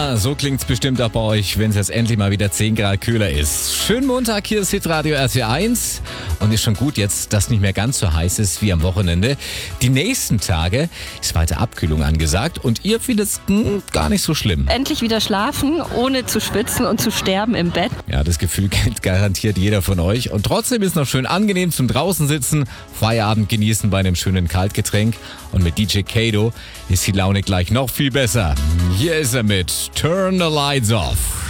Ja, so klingt's bestimmt auch bei euch, wenn es jetzt endlich mal wieder 10 Grad kühler ist. Schönen Montag, hier ist Hitradio RT1 und ist schon gut jetzt, dass nicht mehr ganz so heiß ist wie am Wochenende. Die nächsten Tage ist weiter Abkühlung angesagt und ihr findet es gar nicht so schlimm. Endlich wieder schlafen, ohne zu schwitzen und zu sterben im Bett. Ja, das Gefühl kennt garantiert jeder von euch. Und trotzdem ist noch schön angenehm zum draußen sitzen, Feierabend genießen bei einem schönen Kaltgetränk. Und mit DJ Kato ist die Laune gleich noch viel besser. Hier ist er mit Turn the Lights Off.